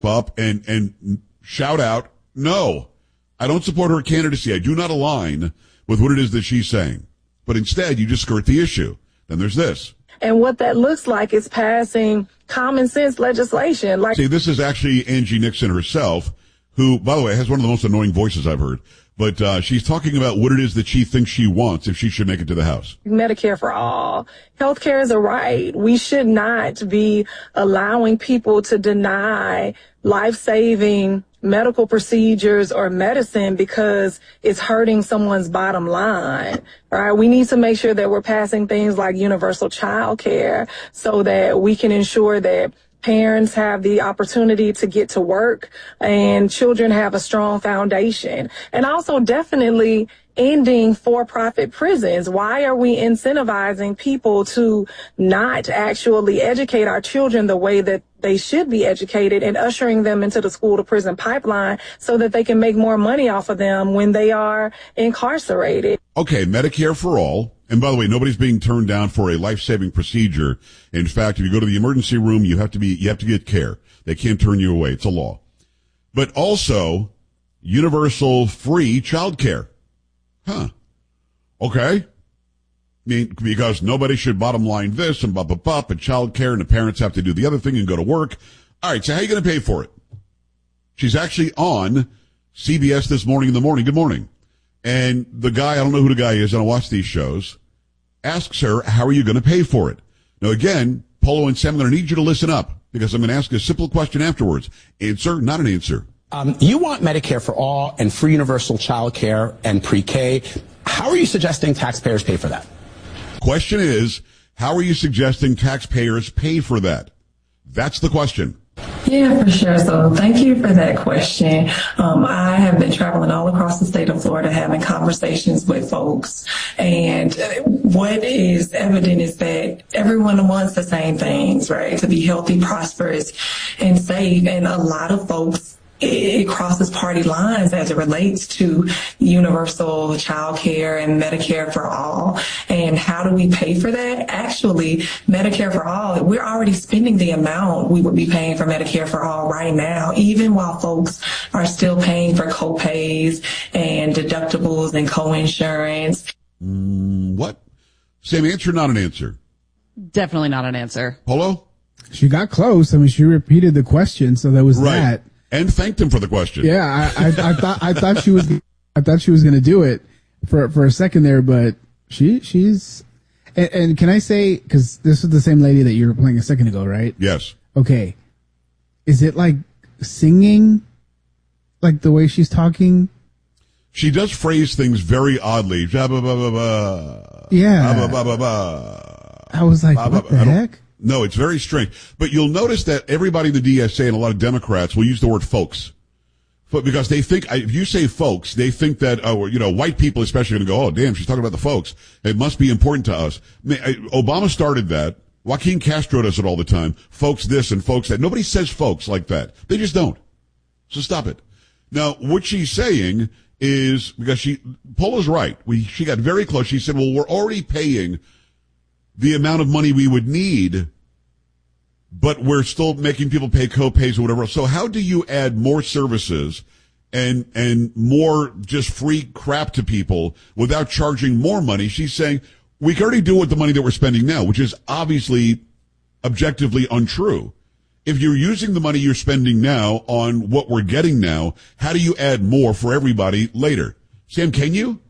up and shout out, no, I don't support her candidacy. I do not align with what it is that she's saying. But instead, you just skirt the issue. Then there's this. And what that looks like is passing common sense legislation. See, this is actually Angie Nixon herself, who, by the way, has one of the most annoying voices I've heard. But she's talking about what it is that she thinks she wants if she should make it to the House. Medicare for all. Healthcare is a right. We should not be allowing people to deny life-saving medical procedures or medicine because it's hurting someone's bottom line, right? We need to make sure that we're passing things like universal child care so that we can ensure that parents have the opportunity to get to work and children have a strong foundation. And also definitely ending for-profit prisons. Why are we incentivizing people to not actually educate our children the way that they should be educated and ushering them into the school to prison pipeline so that they can make more money off of them when they are incarcerated? Okay, Medicare for all. And by the way, nobody's being turned down for a life-saving procedure. In fact, if you go to the emergency room, you have to get care. They can't turn you away. It's a law. But also, universal free child care. Huh. Okay. I mean, because nobody should bottom line this and and child care and the parents have to do the other thing and go to work. All right. So how are you going to pay for it? She's actually on CBS this morning in the morning. Good morning. And the guy, I don't know who the guy is. I don't watch these shows. Asks her, how are you going to pay for it? Now again, Polo and Sam, I'm going to need you to listen up because I'm going to ask a simple question afterwards. Answer, not an answer. You want Medicare for all and free universal child care and pre-K. How are you suggesting taxpayers pay for that? Question is, how are you suggesting taxpayers pay for that? That's the question. Yeah, for sure. So thank you for that question. I have been traveling all across the state of Florida having conversations with folks. And what is evident is that everyone wants the same things, right? To be healthy, prosperous, and safe. And a lot of folks, it crosses party lines as it relates to universal child care and Medicare for all. And how do we pay for that? Actually, Medicare for all, we're already spending the amount we would be paying for Medicare for all right now, even while folks are still paying for co-pays and deductibles and co-insurance. What? Same answer, not an answer? Definitely not an answer. Polo? She got close. I mean, she repeated the question, so that was right. That. And thanked him for the question. Yeah, I thought she was going to do it for a second there, but she's, and can I say, cause this is the same lady that you were playing a second ago, right? Yes. Okay. Is it like singing? Like the way she's talking? She does phrase things very oddly. Yeah. I was like, what the heck? No, it's very strange. But you'll notice that everybody in the DSA and a lot of Democrats will use the word folks. Because they think, if you say folks, they think that, white people especially are going to go, oh, damn, she's talking about the folks. It must be important to us. Obama started that. Joaquin Castro does it all the time. Folks this and folks that. Nobody says folks like that. They just don't. So stop it. Now, what she's saying is, because Polo's right. She got very close. She said, well, we're already paying the amount of money we would need, but we're still making people pay co-pays or whatever. So how do you add more services and more just free crap to people without charging more money? She's saying we can already do it with the money that we're spending now, which is obviously objectively untrue. If you're using the money you're spending now on what we're getting now, how do you add more for everybody later? Sam, can you?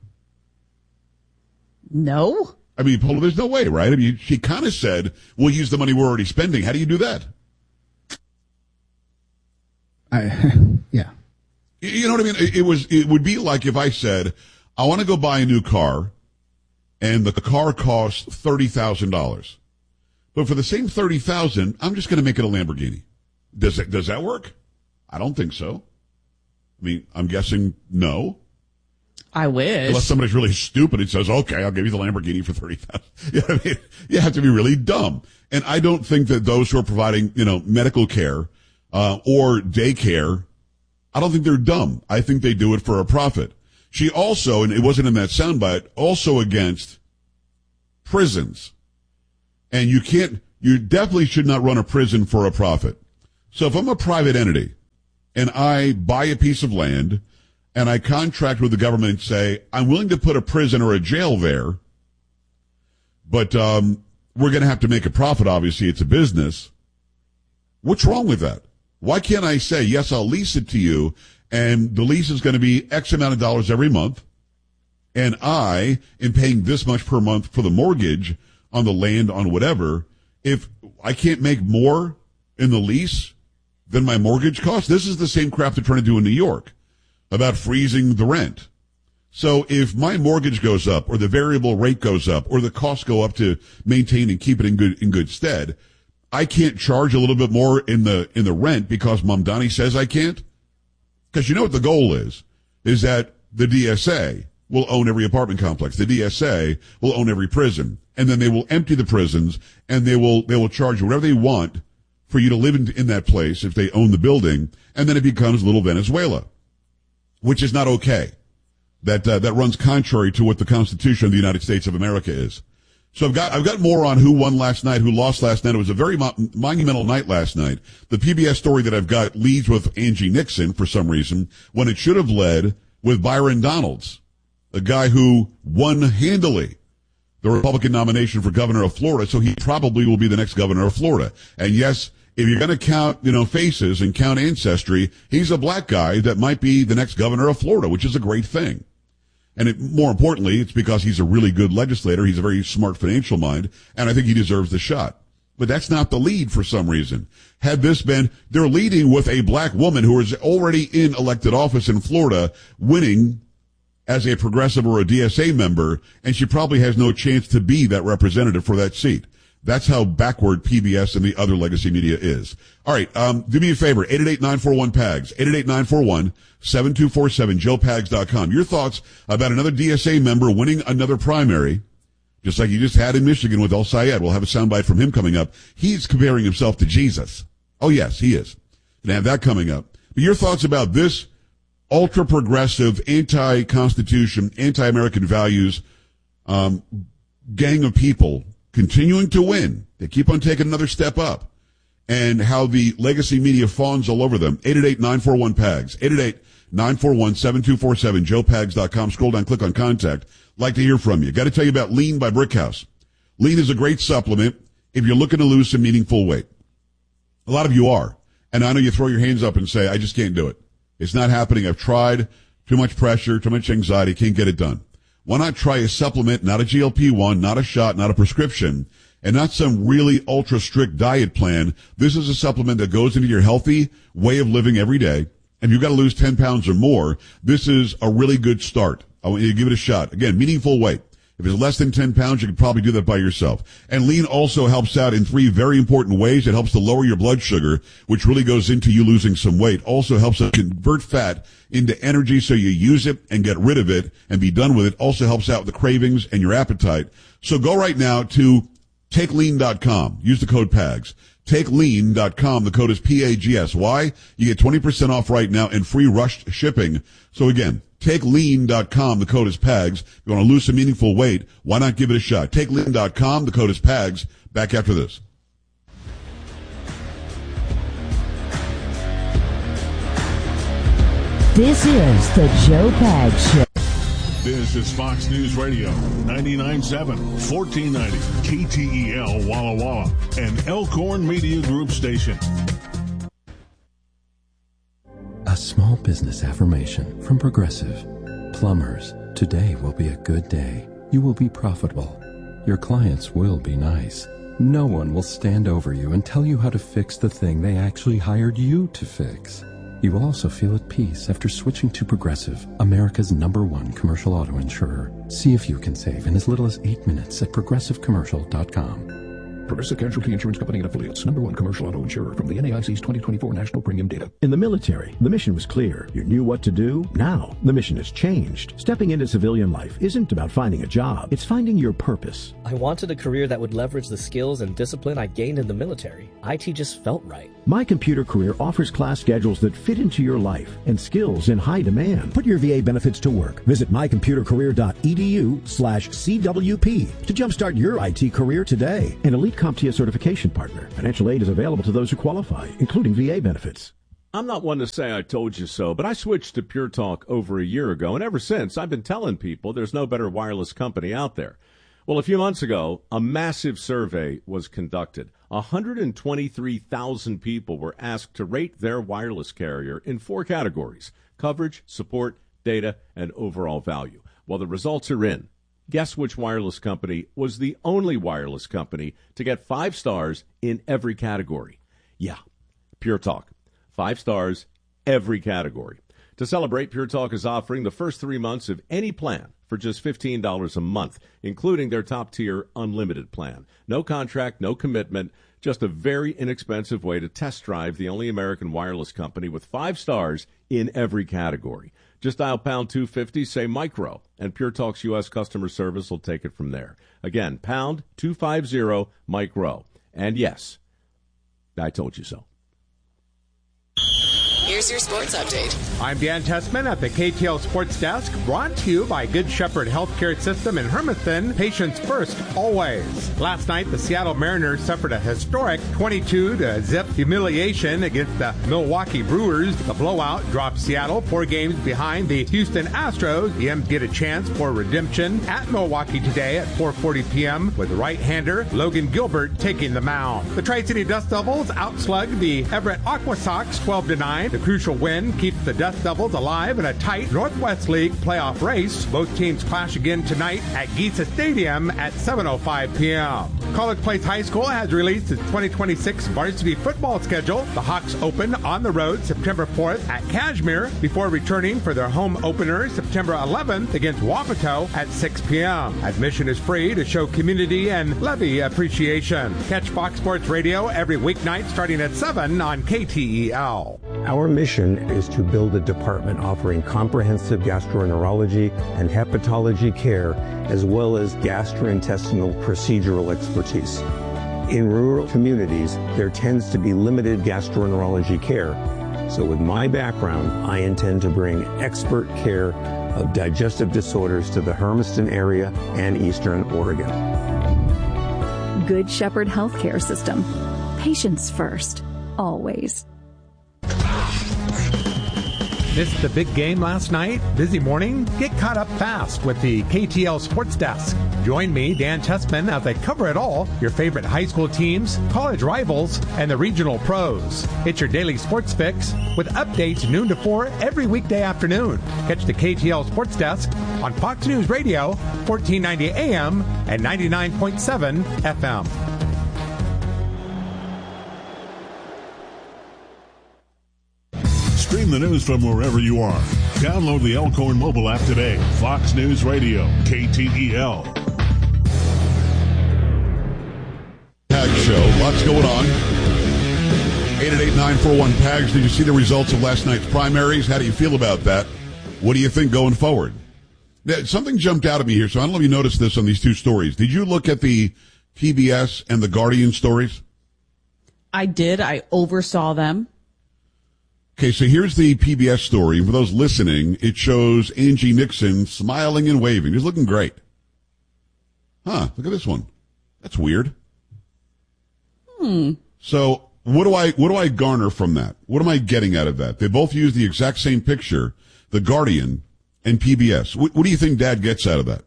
No. I mean, Polo, there's no way, right? I mean, she kind of said, we'll use the money we're already spending. How do you do that? Yeah. You know what I mean? It would be like if I said, I want to go buy a new car, and the car costs $30,000. But for the same $30,000, I'm just going to make it a Lamborghini. Does that work? I don't think so. I mean, I'm guessing no. I wish. Unless somebody's really stupid and says, okay, I'll give you the Lamborghini for $30,000. You know what I mean? You have to be really dumb. And I don't think that those who are providing, medical care, or daycare, I don't think they're dumb. I think they do it for a profit. She also, and it wasn't in that soundbite, also against prisons. And you definitely should not run a prison for a profit. So if I'm a private entity and I buy a piece of land and I contract with the government and say, I'm willing to put a prison or a jail there, but we're going to have to make a profit, obviously. It's a business. What's wrong with that? Why can't I say, yes, I'll lease it to you, and the lease is going to be X amount of dollars every month, and I am paying this much per month for the mortgage on the land, on whatever. If I can't make more in the lease than my mortgage costs, this is the same crap they're trying to do in New York about freezing the rent. So if my mortgage goes up, or the variable rate goes up, or the costs go up to maintain and keep it in good stead, I can't charge a little bit more in the rent because Mamdani says I can't. Because you know what the goal is that the DSA will own every apartment complex. The DSA will own every prison, and then they will empty the prisons, and they will charge whatever they want for you to live in that place if they own the building, and then it becomes little Venezuela, which is not okay. That runs contrary to what the Constitution of the United States of America is. So I've got more on who won last night, who lost last night. It was a very monumental night last night. The PBS story that I've got leads with Angie Nixon for some reason, when it should have led with Byron Donalds, a guy who won handily the Republican nomination for governor of Florida, so he probably will be the next governor of Florida. And yes, if you're going to count, faces and count ancestry, he's a black guy that might be the next governor of Florida, which is a great thing. And more importantly, it's because he's a really good legislator. He's a very smart financial mind, and I think he deserves the shot. But that's not the lead for some reason. Had this been, they're leading with a black woman who is already in elected office in Florida, winning as a progressive or a DSA member, and she probably has no chance to be that representative for that seat. That's how backward PBS and the other legacy media is. All right, do me a favor, 888-941-PAGS, 888-941-7247, joepags.com. Your thoughts about another DSA member winning another primary, just like you just had in Michigan with El Sayed. We'll have a soundbite from him coming up. He's comparing himself to Jesus. Oh, yes, he is. Gonna have that coming up. But your thoughts about this ultra-progressive, anti-Constitution, anti-American values gang of people continuing to win. They keep on taking another step up. And how the legacy media fawns all over them. 888-941-PAGS. 888-941-7247. joepags.com. Scroll down, click on contact. Like to hear from you. Got to tell you about Lean by Brickhouse. Lean is a great supplement if you're looking to lose some meaningful weight. A lot of you are. And I know you throw your hands up and say, I just can't do it. It's not happening. I've tried. Too much pressure, too much anxiety. Can't get it done. Why not try a supplement, not a GLP-1, not a shot, not a prescription, and not some really ultra-strict diet plan? This is a supplement that goes into your healthy way of living every day. And you've got to lose 10 pounds or more. This is a really good start. I want you to give it a shot. Again, meaningful weight. If it's less than 10 pounds, you can probably do that by yourself. And Lean also helps out in 3 very important ways. It helps to lower your blood sugar, which really goes into you losing some weight. Also helps to convert fat into energy so you use it and get rid of it and be done with it. Also helps out with the cravings and your appetite. So go right now to TakeLean.com. Use the code PAGS. TakeLean.com. The code is PAGS. Why? You get 20% off right now and free rushed shipping. So again, TakeLean.com. The code is PAGS. If you want to lose some meaningful weight, why not give it a shot? TakeLean.com. The code is PAGS. Back after this. This is the Joe Pags Show. This is Fox News Radio, 99.7, 1490, KTEL Walla Walla, and Elkhorn Media Group Station. A small business affirmation from Progressive. Plumbers, today will be a good day. You will be profitable. Your clients will be nice. No one will stand over you and tell you how to fix the thing they actually hired you to fix. You will also feel at peace after switching to Progressive, America's #1 commercial auto insurer. See if you can save in as little as 8 minutes at progressivecommercial.com. Progressive Casualty Insurance Company and Affiliates, #1 commercial auto insurer from the NAIC's 2024 National Premium Data. In the military, the mission was clear. You knew what to do. Now, the mission has changed. Stepping into civilian life isn't about finding a job. It's finding your purpose. I wanted a career that would leverage the skills and discipline I gained in the military. IT just felt right. My Computer Career offers class schedules that fit into your life and skills in high demand. Put your VA benefits to work. Visit mycomputercareer.edu/CWP to jumpstart your IT career today. An elite CompTIA certification partner. Financial aid is available to those who qualify, including VA benefits. I'm not one to say I told you so, but I switched to Pure Talk over a year ago, and ever since, I've been telling people there's no better wireless company out there. Well, a few months ago, a massive survey was conducted. 123,000 people were asked to rate their wireless carrier in 4 categories: coverage, support, data, and overall value. Well, the results are in. Guess which wireless company was the only wireless company to get 5 stars in every category? Yeah, Pure Talk. 5 stars, every category. To celebrate, Pure Talk is offering the first 3 months of any plan for just $15 a month, including their top-tier unlimited plan. No contract, no commitment, just a very inexpensive way to test drive the only American wireless company with 5 stars in every category. Just dial pound 250, say micro, and Pure Talk's U.S. customer service will take it from there. Again, pound 250, micro. And yes, I told you so. Here's your sports update. I'm Dan Tessman at the KTL Sports Desk, brought to you by Good Shepherd Healthcare System in Hermiston. Patients first, always. Last night, the Seattle Mariners suffered a historic 22-0 humiliation against the Milwaukee Brewers. The blowout dropped Seattle 4 games behind the Houston Astros. The M's get a chance for redemption at Milwaukee today at 4:40 p.m. with right-hander Logan Gilbert taking the mound. The Tri-City Dust Devils outslugged the Everett Aqua Sox 12-9. The crucial win keeps the Dust Devils alive in a tight Northwest League playoff race. Both teams clash again tonight at Giza Stadium at 7:05 p.m. College Place High School has released its 2026 varsity football schedule. The Hawks open on the road September 4th at Kashmir before returning for their home opener September 11th against Wapato at 6 p.m. Admission is free to show community and levy appreciation. Catch Fox Sports Radio every weeknight starting at 7 on KTEL. Our mission is to build a department offering comprehensive gastroenterology and hepatology care, as well as gastrointestinal procedural expertise. In rural communities, there tends to be limited gastroenterology care. So with my background, I intend to bring expert care of digestive disorders to the Hermiston area and Eastern Oregon. Good Shepherd Healthcare System. Patients first, always. Missed the big game last night? Busy morning? Get caught up fast with the KTL Sports Desk. Join me, Dan Tessman, as I cover it all, your favorite high school teams, college rivals, and the regional pros. It's your daily sports fix with updates noon to 4 every weekday afternoon. Catch the KTL Sports Desk on Fox News Radio, 1490 AM and 99.7 FM. Stream the news from wherever you are. Download the Elkhorn mobile app today. Fox News Radio, KTEL. PAG show. Lots going on. 888-941-PAGS. Did you see the results of last night's primaries? How do you feel about that? What do you think going forward? Something jumped out at me here, so I don't know if you noticed this on these 2 stories. Did you look at the PBS and the Guardian stories? I did. I oversaw them. Okay, so here's the PBS story. For those listening, it shows Angie Nixon smiling and waving. She's looking great. Huh, look at this one. That's weird. So what do I garner from that? What am I getting out of that? They both use the exact same picture, the Guardian and PBS. What do you think Dad gets out of that?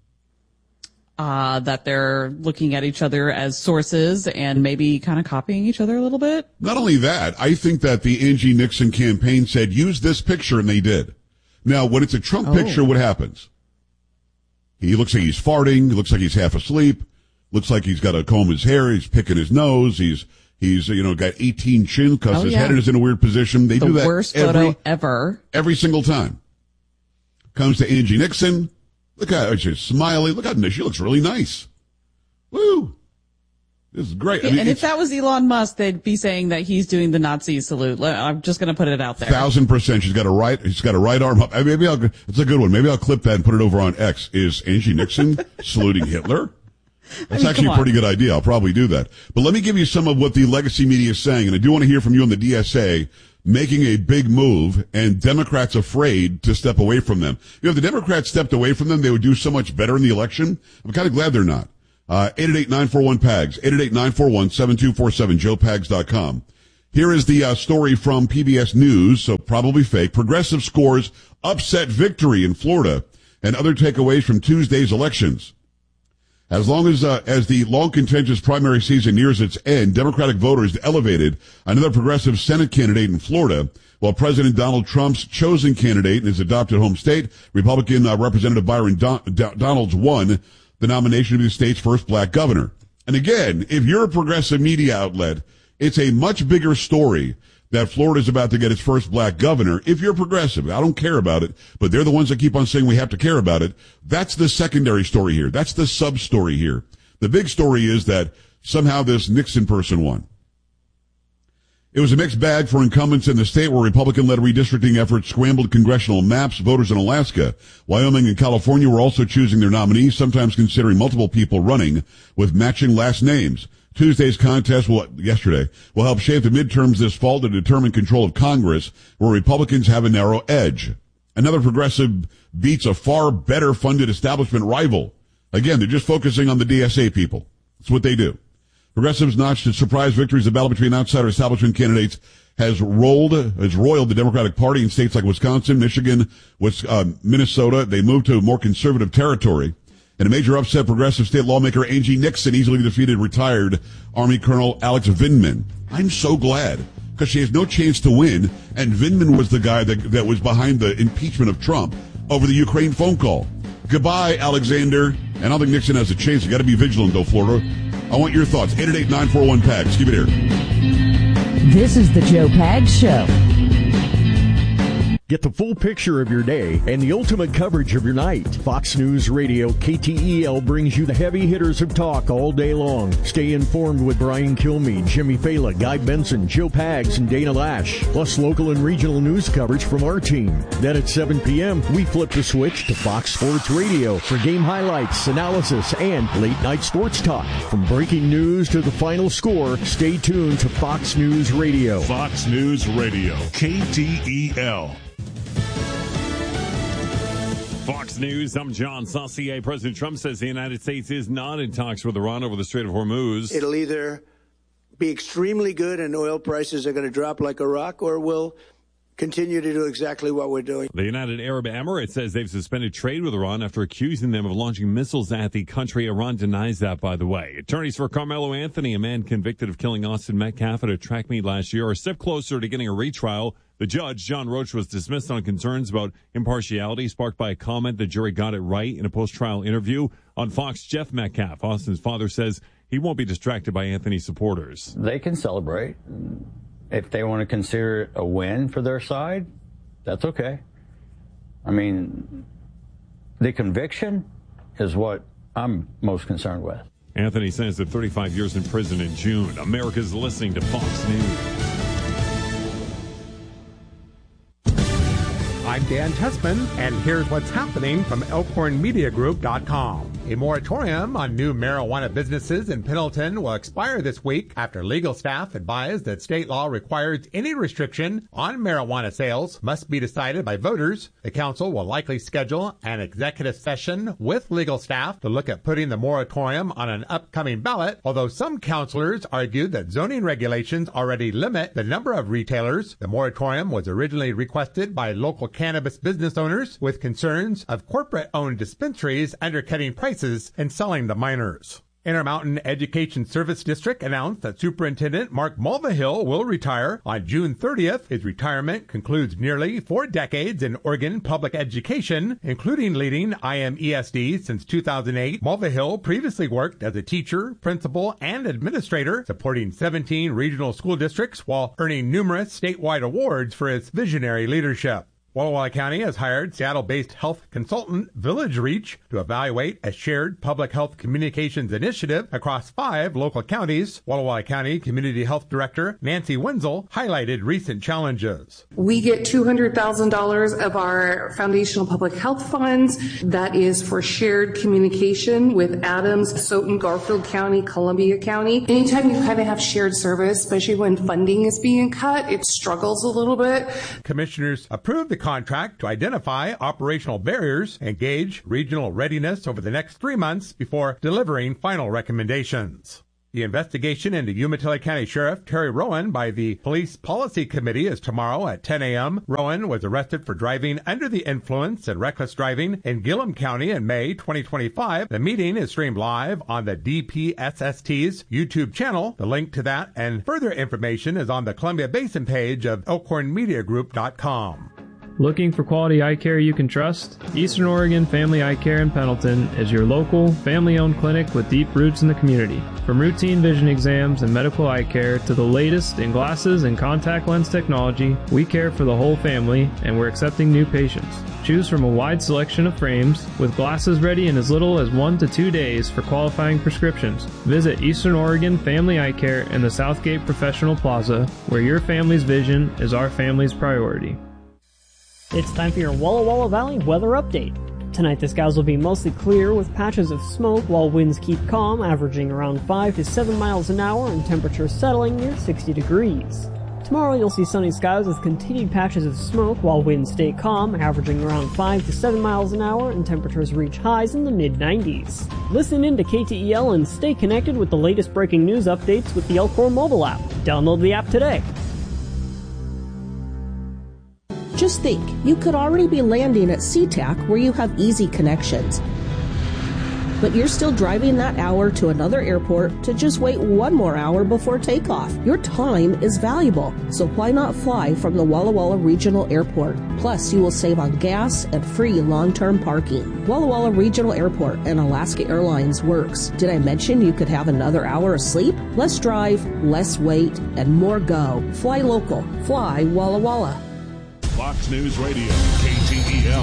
That they're looking at each other as sources and maybe kind of copying each other a little bit. Not only that, I think that the Angie Nixon campaign said, use this picture, and they did. Now, when it's a Trump picture, what happens? He looks like he's farting. He looks like he's half asleep. Looks like he's got to comb his hair. He's picking his nose. He's got 18 chin because his head is in a weird position. They do that. The worst photo ever. Every single time. Comes to Angie Nixon. Look at her. She's smiling. Look at her. She looks really nice. Woo. This is great. Yeah, and if that was Elon Musk, they'd be saying that he's doing the Nazi salute. I'm just going to put it out there. 1,000%. She's got a right arm up. It's a good one. Maybe I'll clip that and put it over on X. Is Angie Nixon saluting Hitler? That's actually a pretty good idea. I'll probably do that. But let me give you some of what the legacy media is saying. And I do want to hear from you on the DSA making a big move and Democrats afraid to step away from them. If the Democrats stepped away from them, they would do so much better in the election. I'm kind of glad they're not. 888-941-PAGS, 888-941-7247, joepags.com. Here is the story from PBS News, so probably fake. Progressive scores upset victory in Florida and other takeaways from Tuesday's elections. As the long contentious primary season nears its end, Democratic voters elevated another progressive Senate candidate in Florida, while President Donald Trump's chosen candidate in his adopted home state, Republican Representative Byron Donalds, won the nomination to be the state's first black governor. And again, if you're a progressive media outlet, it's a much bigger story that Florida's about to get its first black governor. If you're progressive, I don't care about it, but they're the ones that keep on saying we have to care about it. That's the secondary story here. That's the sub-story here. The big story is that somehow this Nixon person won. It was a mixed bag for incumbents in the state where Republican-led redistricting efforts scrambled congressional maps. Voters in Alaska, Wyoming, and California were also choosing their nominees, sometimes considering multiple people running with matching last names. Tuesday's contest yesterday will help shape the midterms this fall to determine control of Congress, where Republicans have a narrow edge. Another progressive beats a far better funded establishment rival. Again, they're just focusing on the DSA people. That's what they do. Progressives notched its surprise victories. The battle between outsider establishment candidates has roiled the Democratic Party in states like Wisconsin, Michigan, Minnesota. They moved to more conservative territory. In a major upset, progressive state lawmaker Angie Nixon easily defeated retired Army Colonel Alex Vindman. I'm so glad, because she has no chance to win, and Vindman was the guy that was behind the impeachment of Trump over the Ukraine phone call. Goodbye, Alexander. And I don't think Nixon has a chance. You got to be vigilant, though, Florida. I want your thoughts. 888-941-PAGS. Keep it here. This is the Joe Pags Show. Get the full picture of your day and the ultimate coverage of your night. Fox News Radio KTEL brings you the heavy hitters of talk all day long. Stay informed with Brian Kilmeade, Jimmy Fala, Guy Benson, Joe Pags, and Dana Lash. Plus local and regional news coverage from our team. Then at 7 p.m., we flip the switch to Fox Sports Radio for game highlights, analysis, and late night sports talk. From breaking news to the final score, stay tuned to Fox News Radio. Fox News Radio, KTEL. Fox News, I'm John Saucier. President Trump says the United States is not in talks with Iran over the Strait of Hormuz. It'll either be extremely good and oil prices are going to drop like a rock, or we'll continue to do exactly what we're doing. The United Arab Emirates says they've suspended trade with Iran after accusing them of launching missiles at the country. Iran denies that, by the way. Attorneys for Carmelo Anthony, a man convicted of killing Austin Metcalf at a track meet last year, are a step closer to getting a retrial. The judge, John Roach, was dismissed on concerns about impartiality sparked by a comment the jury got it right in a post-trial interview. On Fox, Jeff Metcalf, Austin's father, says he won't be distracted by Anthony's supporters. They can celebrate. If they want to consider it a win for their side, that's okay. I mean, the conviction is what I'm most concerned with. Anthony sentenced to 35 years in prison in June. America's listening to Fox News. I'm Dan Tessman, and here's what's happening from ElkhornMediaGroup.com. A moratorium on new marijuana businesses in Pendleton will expire this week after legal staff advised that state law requires any restriction on marijuana sales must be decided by voters. The council will likely schedule an executive session with legal staff to look at putting the moratorium on an upcoming ballot, although some councilors argued that zoning regulations already limit the number of retailers. The moratorium was originally requested by local cannabis business owners with concerns of corporate-owned dispensaries undercutting prices and selling to minors. Intermountain Education Service District announced that Superintendent Mark Mulvihill will retire on June 30th. His retirement concludes nearly 4 decades in Oregon public education, including leading IMESD since 2008. Mulvihill previously worked as a teacher, principal, and administrator, supporting 17 regional school districts while earning numerous statewide awards for his visionary leadership. Walla Walla County has hired Seattle-based health consultant Village Reach to evaluate a shared public health communications initiative across 5 local counties. Walla Walla County Community Health Director Nancy Wenzel highlighted recent challenges. We get $200,000 of our foundational public health funds. That is for shared communication with Adams, Stoughton, Garfield County, Columbia County. Anytime you kind of have shared service, especially when funding is being cut, it struggles a little bit. Commissioners approved the contract to identify operational barriers and gauge regional readiness over the next 3 months before delivering final recommendations. The investigation into Umatilla County Sheriff Terry Rowan by the Police Policy Committee is tomorrow at 10 a.m. Rowan was arrested for driving under the influence and reckless driving in Gillum County in May 2025. The meeting is streamed live on the DPSST's YouTube channel. The link to that and further information is on the Columbia Basin page of elkhornmediagroup.com. Looking for quality eye care you can trust? Eastern Oregon Family Eye Care in Pendleton is your local, family-owned clinic with deep roots in the community. From routine vision exams and medical eye care to the latest in glasses and contact lens technology, we care for the whole family and we're accepting new patients. Choose from a wide selection of frames with glasses ready in as little as 1 to 2 days for qualifying prescriptions. Visit Eastern Oregon Family Eye Care in the Southgate Professional Plaza, where your family's vision is our family's priority. It's time for your Walla Walla Valley weather update. Tonight the skies will be mostly clear with patches of smoke while winds keep calm, averaging around 5 to 7 miles an hour and temperatures settling near 60 degrees. Tomorrow you'll see sunny skies with continued patches of smoke while winds stay calm, averaging around 5 to 7 miles an hour and temperatures reach highs in the mid-90s. Listen in to KTEL and stay connected with the latest breaking news updates with the Elkhorn mobile app. Download the app today. Just think, you could already be landing at SeaTac where you have easy connections. But you're still driving that hour to another airport to just wait 1 more hour before takeoff. Your time is valuable, so why not fly from the Walla Walla Regional Airport? Plus, you will save on gas and free long-term parking. Walla Walla Regional Airport and Alaska Airlines works. Did I mention you could have another hour of sleep? Less drive, less wait, and more go. Fly local. Fly Walla Walla. Fox News Radio, KTEL.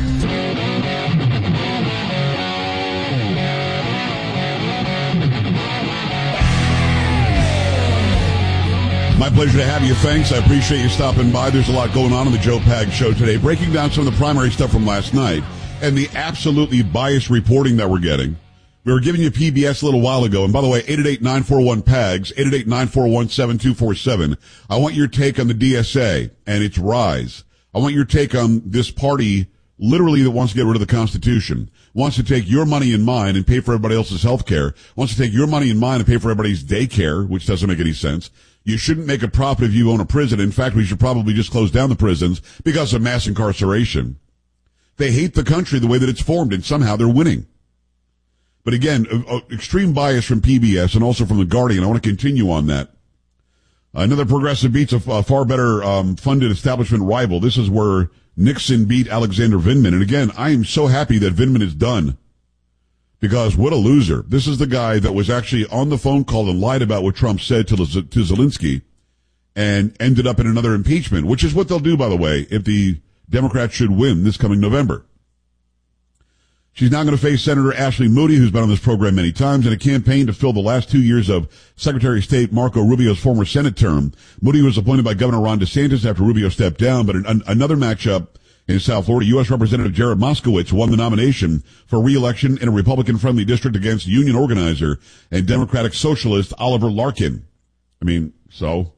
My pleasure to have you. Thanks. I appreciate you stopping by. There's a lot going on the Joe Pag Show today, breaking down some of the primary stuff from last night and the absolutely biased reporting that we're getting. We were giving you PBS a little while ago. And by the way, 888-941-PAGS, 888-941-7247. I want your take on the DSA and its rise. I want your take on this party literally that wants to get rid of the Constitution, wants to take your money and mine and pay for everybody else's health care, wants to take your money and mine and pay for everybody's daycare, which doesn't make any sense. You shouldn't make a profit if you own a prison. In fact, we should probably just close down the prisons because of mass incarceration. They hate the country the way that it's formed, and somehow they're winning. But again, extreme bias from PBS and also from The Guardian. I want to continue on that. Another progressive beats a far better funded establishment rival. This is where Nixon beat Alexander Vindman. And again, I am so happy that Vindman is done. Because what a loser. This is the guy that was actually on the phone call and lied about what Trump said to Zelensky and ended up in another impeachment, which is what they'll do, by the way, if the Democrats should win this coming November. She's now going to face Senator Ashley Moody, who's been on this program many times, in a campaign to fill the last 2 years of Secretary of State Marco Rubio's former Senate term. Moody was appointed by Governor Ron DeSantis after Rubio stepped down, but another matchup in South Florida, U.S. Representative Jared Moskowitz won the nomination for re-election in a Republican-friendly district against union organizer and Democratic socialist Oliver Larkin. Moskowitz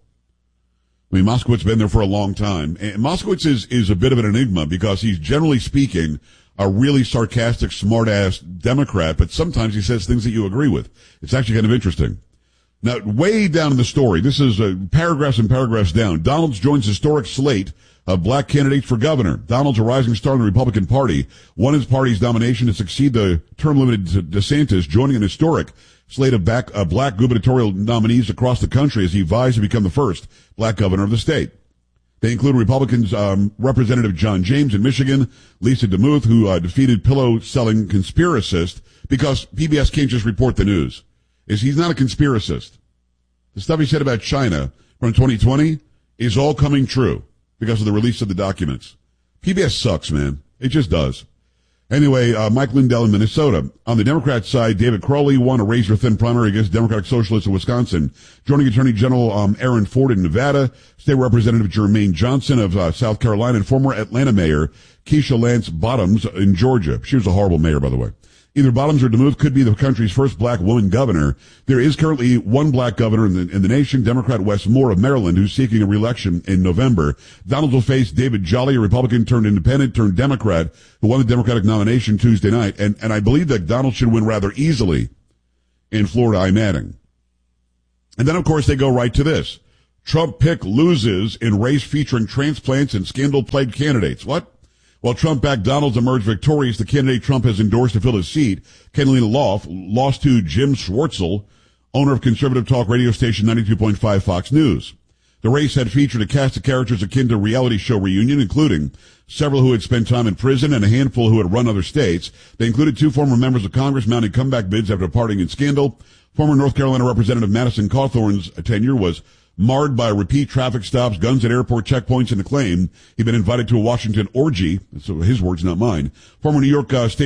has been there for a long time. And Moskowitz is a bit of an enigma because he's generally speaking a really sarcastic, smart-ass Democrat, but sometimes he says things that you agree with. It's actually kind of interesting. Now, way down in the story, this is paragraphs and paragraphs down. Donalds joins historic slate of black candidates for governor. Donald's a rising star in the Republican Party, won his party's nomination to succeed the term-limited DeSantis, joining an historic slate of black gubernatorial nominees across the country as he vies to become the first black governor of the state. They include Republicans, Representative John James in Michigan, Lisa DeMuth, who defeated pillow-selling conspiracist, because PBS can't just report the news. He's not a conspiracist. The stuff he said about China from 2020 is all coming true because of the release of the documents. PBS sucks, man. It just does. Anyway, Mike Lindell in Minnesota. On the Democrat side, David Crowley won a razor-thin primary against Democratic Socialists in Wisconsin, joining Attorney General Aaron Ford in Nevada, State Representative Jermaine Johnson of South Carolina, and former Atlanta Mayor Keisha Lance Bottoms in Georgia. She was a horrible mayor, by the way. Either Bottoms or DeMuth could be the country's first black woman governor. There is currently one black governor in the nation, Democrat Wes Moore of Maryland, who's seeking a re-election in November. Donald will face David Jolly, a Republican turned independent turned Democrat, who won the Democratic nomination Tuesday night. And I believe that Donald should win rather easily in Florida. I'm adding. And then, of course, they go right to this. Trump pick loses in race featuring transplants and scandal-plagued candidates. What? While Trump-backed Donalds emerged victorious, the candidate Trump has endorsed to fill his seat, Catalina Loft, lost to Jim Schwartzel, owner of conservative talk radio station 92.5 Fox News. The race had featured a cast of characters akin to reality show reunion, including several who had spent time in prison and a handful who had run other states. They included 2 former members of Congress mounting comeback bids after departing in scandal. Former North Carolina Representative Madison Cawthorn's tenure was marred by repeat traffic stops, guns at airport checkpoints, and the claim he'd been invited to a Washington orgy. So his words, not mine. Former New York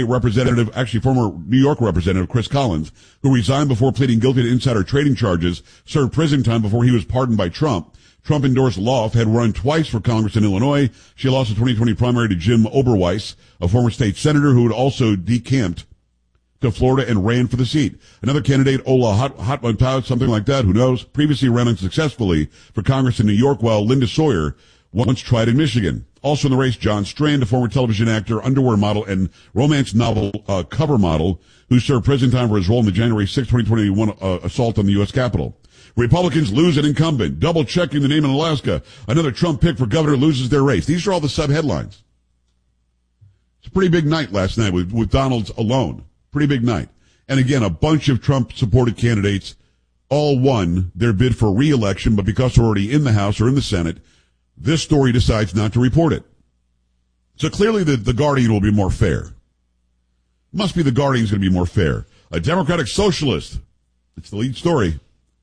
former New York Representative Chris Collins, who resigned before pleading guilty to insider trading charges, served prison time before he was pardoned by Trump. Trump-endorsed Loft had run twice for Congress in Illinois. She lost the 2020 primary to Jim Oberweis, a former state senator who had also decamped to Florida and ran for the seat. Another candidate, Ola Hotmantaut, something like that, who knows, previously ran unsuccessfully for Congress in New York, while Linda Sawyer once tried in Michigan. Also in the race, John Strand, a former television actor, underwear model, and romance novel cover model, who served prison time for his role in the January 6, 2021 assault on the U.S. Capitol. Republicans lose an incumbent, double-checking the name in Alaska. Another Trump pick for governor loses their race. These are all the sub-headlines. It's a pretty big night last night with Donalds alone. Pretty big night. And again, a bunch of Trump-supported candidates all won their bid for re-election, but because they're already in the House or in the Senate, this story decides not to report it. So clearly the Guardian will be more fair. Must be the Guardian's going to be more fair. A Democratic socialist. It's the lead story.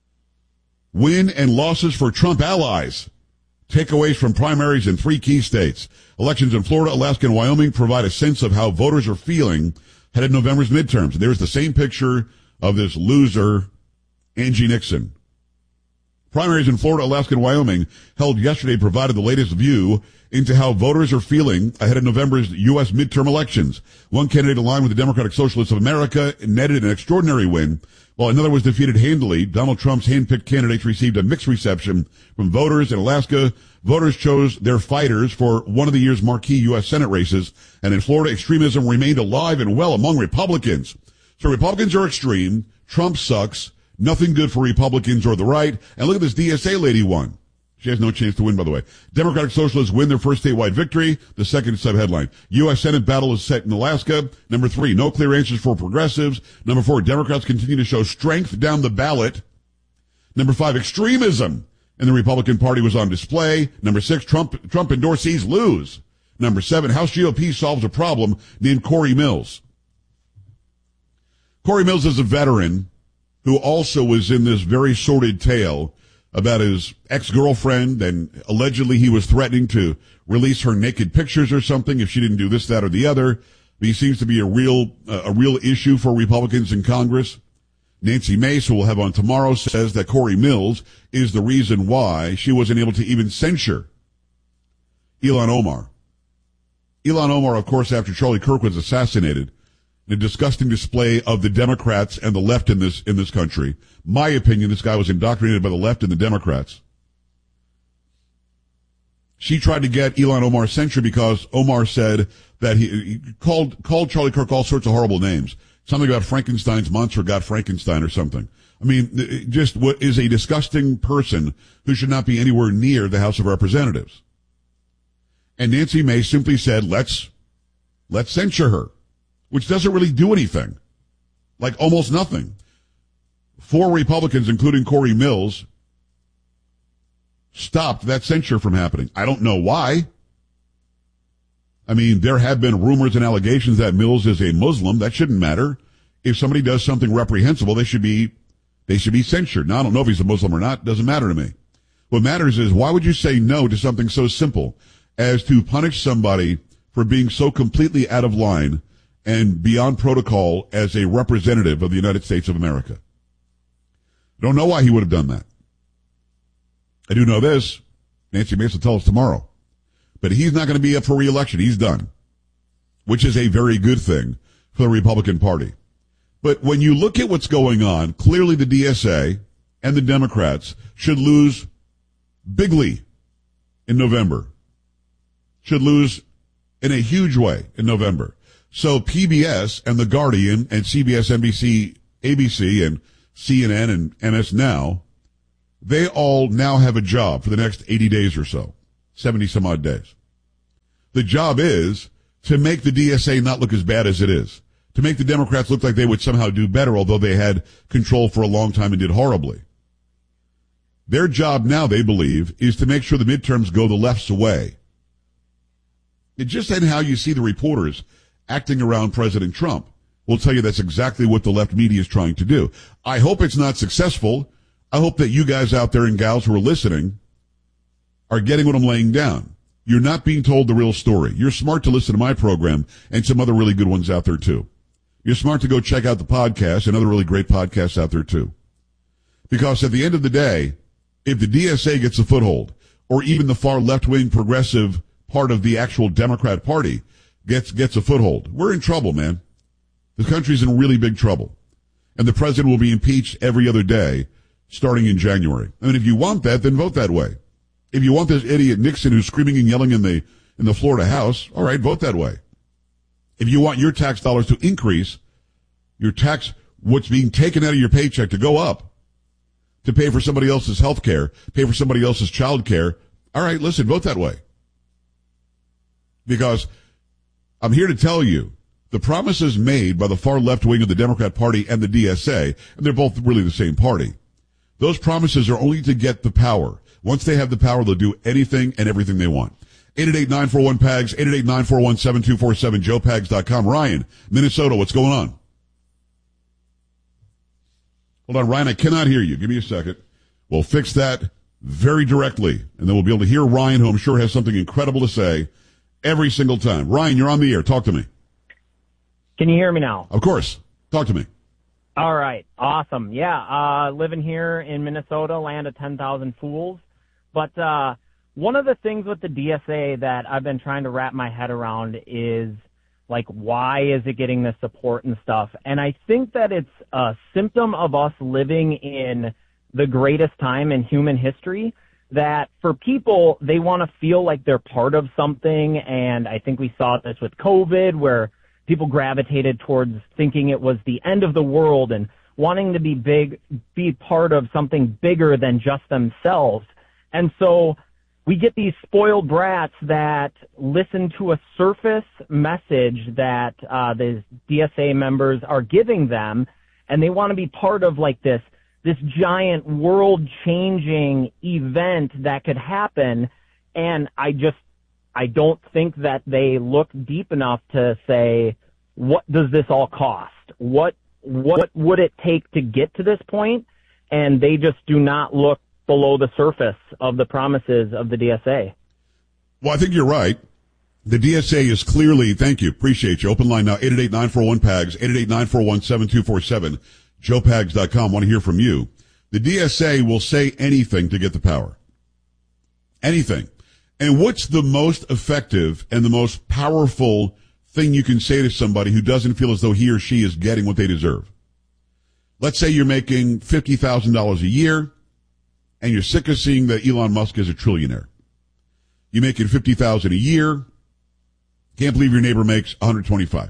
Win and losses for Trump allies. Takeaways from primaries in 3 key states. Elections in Florida, Alaska, and Wyoming provide a sense of how voters are feeling headed November's midterms. There's the same picture of this loser, Angie Nixon. Primaries in Florida, Alaska, and Wyoming held yesterday provided the latest view into how voters are feeling ahead of November's U.S. midterm elections. One candidate aligned with the Democratic Socialists of America netted an extraordinary win, while another was defeated handily. Donald Trump's hand-picked candidates received a mixed reception from voters. In Alaska, voters chose their fighters for one of the year's marquee U.S. Senate races. And in Florida, extremism remained alive and well among Republicans. So Republicans are extreme. Trump sucks. Nothing good for Republicans or the right. And look at this DSA lady won. She has no chance to win, by the way. Democratic Socialists win their first statewide victory. The second sub-headline. U.S. Senate battle is set in Alaska. Number 3, no clear answers for progressives. Number 4, Democrats continue to show strength down the ballot. Number 5, extremism in the Republican Party was on display. Number 6, Trump endorsees lose. Number 7, House GOP solves a problem named Corey Mills. Corey Mills is a veteran who also was in this very sordid tale about his ex-girlfriend, and allegedly he was threatening to release her naked pictures or something if she didn't do this, that, or the other. But he seems to be a real issue for Republicans in Congress. Nancy Mace, who we'll have on tomorrow, says that Corey Mills is the reason why she wasn't able to even censure Ilhan Omar. Ilhan Omar, of course, after Charlie Kirk was assassinated, a disgusting display of the Democrats and the left in this country. My opinion, this guy was indoctrinated by the left and the Democrats. She tried to get Ilhan Omar censured because Omar said that he called Charlie Kirk all sorts of horrible names. Something about Frankenstein's monster got Frankenstein or something. I mean, just what is a disgusting person who should not be anywhere near the House of Representatives. And Nancy Mace simply said, let's censure her, which doesn't really do anything. Like almost nothing. 4 Republicans, including Corey Mills, stopped that censure from happening. I don't know why. I mean, there have been rumors and allegations that Mills is a Muslim. That shouldn't matter. If somebody does something reprehensible, they should be censured. Now, I don't know if he's a Muslim or not. Doesn't matter to me. What matters is, why would you say no to something so simple as to punish somebody for being so completely out of line and beyond protocol as a representative of the United States of America? I don't know why he would have done that. I do know this. Nancy Mace will tell us tomorrow. But he's not going to be up for re-election. He's done, which is a very good thing for the Republican Party. But when you look at what's going on, clearly the DSA and the Democrats should lose bigly in November. Should lose in a huge way in November. So PBS and The Guardian and CBS, NBC, ABC, and CNN and MS Now they all now have a job for the next 80 days or so, 70 some odd days. The job is to make the DSA not look as bad as it is, to make the Democrats look like they would somehow do better, although they had control for a long time and did horribly. Their job now, they believe, is to make sure the midterms go the left's way. It just ain't how you see the reporters acting around President Trump. We'll tell you that's exactly what the left media is trying to do. I hope it's not successful. I hope that you guys out there and gals who are listening are getting what I'm laying down. You're not being told the real story. You're smart to listen to my program and some other really good ones out there too. You're smart to go check out the podcast and other really great podcasts out there too. Because at the end of the day, if the DSA gets a foothold, or even the far left-wing progressive part of the actual Democrat Party gets a foothold, we're in trouble, man. The country's in really big trouble. And the president will be impeached every other day starting in January. I mean, if you want that, then vote that way. If you want this idiot Nixon who's screaming and yelling in the Florida House, all right, vote that way. If you want your tax dollars to increase, your tax, what's being taken out of your paycheck to go up, to pay for somebody else's health care, pay for somebody else's child care, all right, listen, vote that way. Because I'm here to tell you, the promises made by the far left wing of the Democrat Party and the DSA, and they're both really the same party, those promises are only to get the power. Once they have the power, they'll do anything and everything they want. 888-941-PAGS, 888-941-7247, joepags.com. Ryan, Minnesota, what's going on? Hold on, Ryan, I cannot hear you. Give me a second. We'll fix that very directly, and then we'll be able to hear Ryan, who I'm sure has something incredible to say every single time. Ryan, you're on the air. Talk to me. Can you hear me now? Of course. Talk to me. All right. Awesome. Yeah, living here in Minnesota, land of 10,000 fools. But one of the things with the DSA that I've been trying to wrap my head around is, like, why is it getting the support and stuff? And I think that it's a symptom of us living in the greatest time in human history, that for people, they want to feel like they're part of something. And I think we saw this with COVID, where people gravitated towards thinking it was the end of the world and wanting to be part of something bigger than just themselves. And so we get these spoiled brats that listen to a surface message that the DSA members are giving them, and they want to be part of like this giant world-changing event that could happen. And I don't think that they look deep enough to say, what does this all cost? What would it take to get to this point? And they just do not look below the surface of the promises of the DSA. Well, I think you're right. The DSA is clearly, thank you, appreciate you. Open line now, 888-941-PAGS, 888-941-7247, joepags.com. Want to hear from you. The DSA will say anything to get the power. Anything. And what's the most effective and the most powerful thing you can say to somebody who doesn't feel as though he or she is getting what they deserve? Let's say you're making $50,000 a year and you're sick of seeing that Elon Musk is a trillionaire. You're making $50,000 a year. Can't believe your neighbor makes $125,000.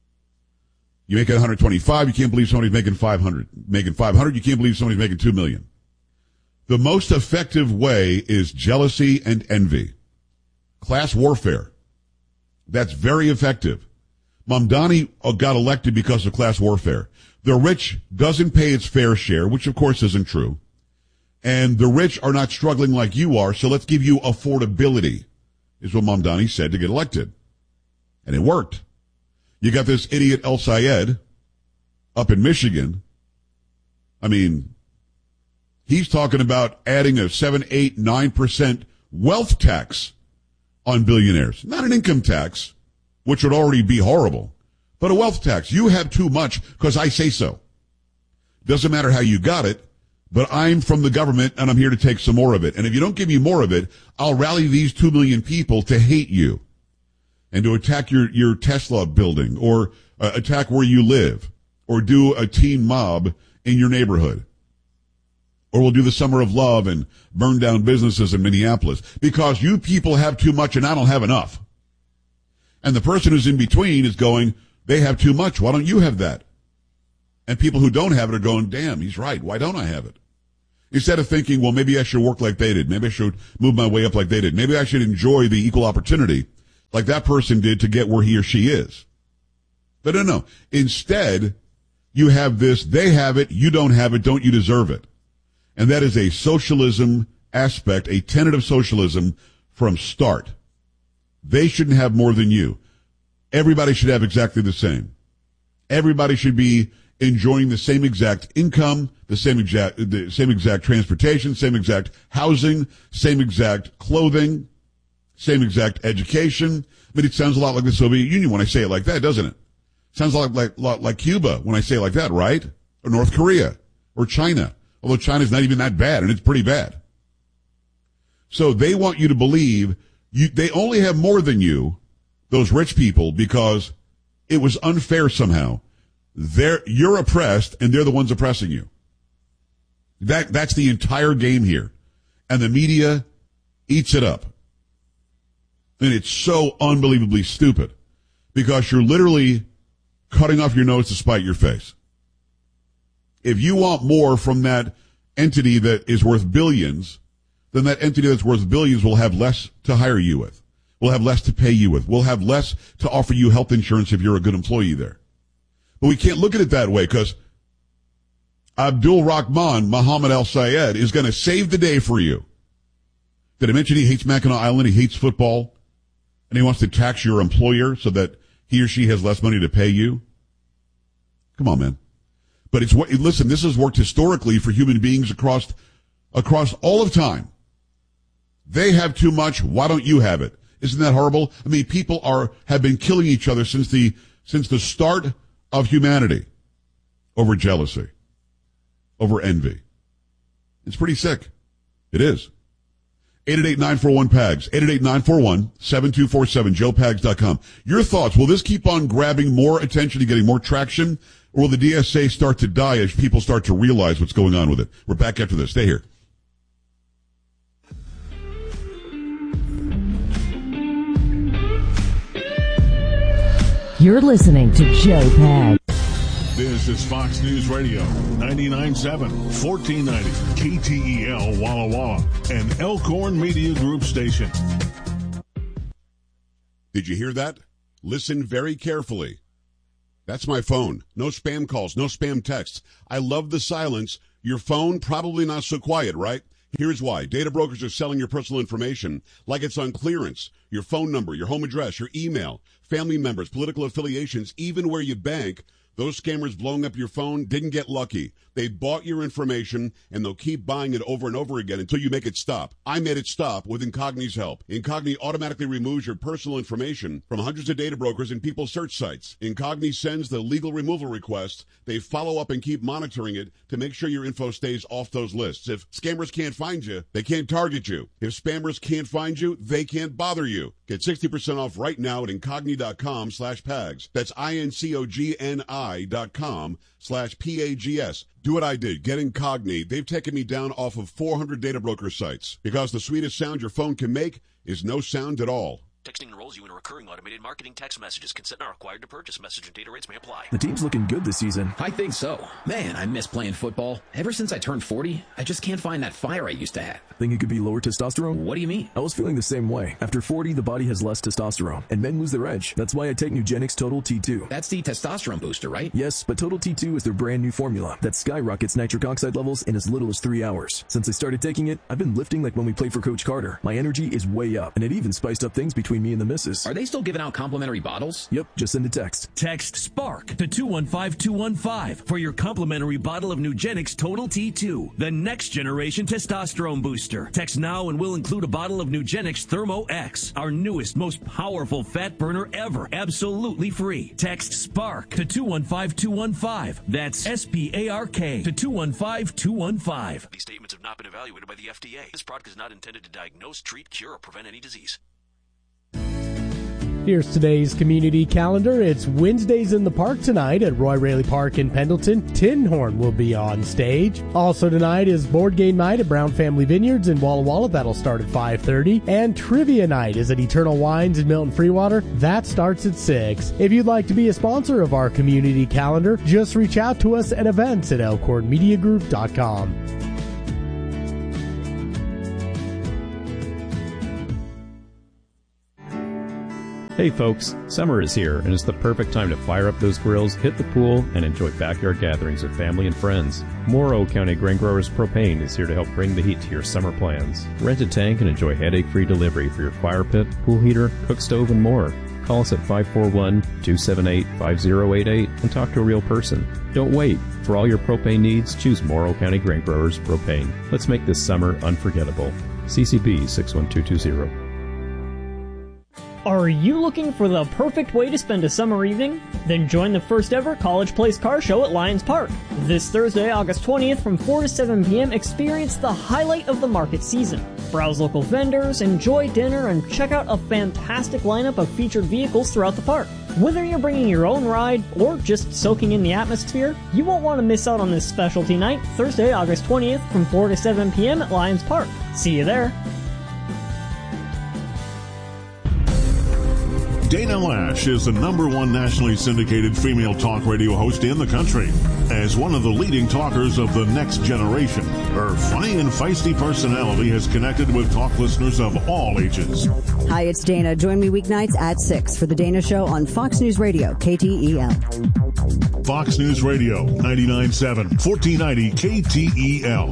You make $125,000. You can't believe somebody's making $500,000. Making $500,000. You can't believe somebody's making $2 million. The most effective way is jealousy and envy. Class warfare. That's very effective. Mamdani got elected because of class warfare. The rich doesn't pay its fair share, which of course isn't true. And the rich are not struggling like you are, so let's give you affordability, is what Mamdani said to get elected. And it worked. You got this idiot El Sayed up in Michigan. I mean, he's talking about adding a 7, 8, 9% wealth tax on billionaires. Not an income tax, which would already be horrible, but a wealth tax. You have too much because I say so. Doesn't matter how you got it, but I'm from the government and I'm here to take some more of it. And if you don't give me more of it, I'll rally these 2 million people to hate you and to attack your Tesla building or attack where you live or do a teen mob in your neighborhood. Or we'll do the summer of love and burn down businesses in Minneapolis because you people have too much and I don't have enough. And the person who's in between is going, they have too much. Why don't you have that? And people who don't have it are going, damn, he's right. Why don't I have it? Instead of thinking, well, maybe I should work like they did. Maybe I should move my way up like they did. Maybe I should enjoy the equal opportunity like that person did to get where he or she is. But no. Instead, you have this, they have it, you don't have it, don't you deserve it? And that is a socialism aspect, a tenet of socialism from start. They shouldn't have more than you. Everybody should have exactly the same. Everybody should be enjoying the same exact income, the same exact transportation, same exact housing, same exact clothing, same exact education. I mean, it sounds a lot like the Soviet Union when I say it like that, doesn't it? Sounds a lot like Cuba when I say it like that, right? Or North Korea or China. Although China's not even that bad, and it's pretty bad. So they want you to believe they only have more than you, those rich people, because it was unfair somehow. You're oppressed, and they're the ones oppressing you. That's the entire game here. And the media eats it up. And it's so unbelievably stupid because you're literally cutting off your nose to spite your face. If you want more from that entity that is worth billions, then that entity that's worth billions will have less to hire you with, will have less to pay you with, will have less to offer you health insurance if you're a good employee there. But we can't look at it that way because Abdul Rahman Mohammed Al Sayed is going to save the day for you. Did I mention he hates Mackinac Island, he hates football, and he wants to tax your employer so that he or she has less money to pay you? Come on, man. But listen, this has worked historically for human beings across all of time. They have too much. Why don't you have it? Isn't that horrible? I mean, people have been killing each other since the start of humanity over jealousy, over envy. It's pretty sick. It is. 888-941-PAGS, 888-941-7247, joepags.com. Your thoughts, will this keep on grabbing more attention and getting more traction, or will the DSA start to die as people start to realize what's going on with it? We're back after this. Stay here. You're listening to Joe Pags. This is Fox News Radio, 99.7, 1490, KTEL Walla Walla, and Elkhorn Media Group station. Did you hear that? Listen very carefully. That's my phone. No spam calls, no spam texts. I love the silence. Your phone, probably not so quiet, right? Here's why. Data brokers are selling your personal information like it's on clearance. Your phone number, your home address, your email, family members, political affiliations, even where you bank. Those scammers blowing up your phone didn't get lucky. They bought your information, and they'll keep buying it over and over again until you make it stop. I made it stop with Incogni's help. Incogni automatically removes your personal information from hundreds of data brokers and people's search sites. Incogni sends the legal removal request. They follow up and keep monitoring it to make sure your info stays off those lists. If scammers can't find you, they can't target you. If spammers can't find you, they can't bother you. Get 60% off right now at incogni.com/PAGS. That's INCOGNI.com/PAGS. Do what I did. Get Incogni. They've taken me down off of 400 data broker sites because the sweetest sound your phone can make is no sound at all. Texting enrolls you in a recurring automated marketing text messages. Consent not required to purchase. Message and data rates may apply. The team's looking good this season. I think so. Man, I miss playing football. Ever since I turned 40, I just can't find that fire I used to have. Think it could be lower testosterone? What do you mean? I was feeling the same way. After 40, the body has less testosterone, and men lose their edge. That's why I take Nugenix Total T2. That's the testosterone booster, right? Yes, but Total T2 is their brand new formula that skyrockets nitric oxide levels in as little as 3 hours. Since I started taking it, I've been lifting like when we played for Coach Carter. My energy is way up, and it even spiced up things between me and the missus. Are they still giving out complimentary bottles? Yep, just send a text. Text SPARK to 215-215 for your complimentary bottle of Nugenix Total T2, the next generation testosterone booster. Text now and we'll include a bottle of Nugenix Thermo X, our newest, most powerful fat burner ever, absolutely free. Text SPARK to 215-215. That's SPARK to 215-215. These statements have not been evaluated by the FDA. This product is not intended to diagnose, treat, cure, or prevent any disease. Here's today's community calendar. It's Wednesdays in the Park tonight at Roy Raley Park in Pendleton. Tin Horn will be on stage. Also tonight is Board Game Night at Brown Family Vineyards in Walla Walla. That'll start at 5:30. And Trivia Night is at Eternal Wines in Milton Freewater. That starts at 6. If you'd like to be a sponsor of our community calendar, just reach out to us at events@elkhornmediagroup.com. Hey folks, summer is here and it's the perfect time to fire up those grills, hit the pool, and enjoy backyard gatherings with family and friends. Morrow County Grain Growers Propane is here to help bring the heat to your summer plans. Rent a tank and enjoy headache-free delivery for your fire pit, pool heater, cook stove, and more. Call us at 541-278-5088 and talk to a real person. Don't wait. For all your propane needs, choose Morrow County Grain Growers Propane. Let's make this summer unforgettable. CCB 61220. Are you looking for the perfect way to spend a summer evening? Then join the first ever College Place Car Show at Lions Park. This Thursday, August 20th from 4 to 7 p.m., experience the highlight of the market season. Browse local vendors, enjoy dinner, and check out a fantastic lineup of featured vehicles throughout the park. Whether you're bringing your own ride or just soaking in the atmosphere, you won't want to miss out on this specialty night, Thursday, August 20th from 4 to 7 p.m. at Lions Park. See you there. Dana Lash is the #1 nationally syndicated female talk radio host in the country. As one of the leading talkers of the next generation, her funny and feisty personality has connected with talk listeners of all ages. Hi, it's Dana. Join me weeknights at 6 for The Dana Show on Fox News Radio, KTEL. Fox News Radio, 99.7, 1490 KTEL.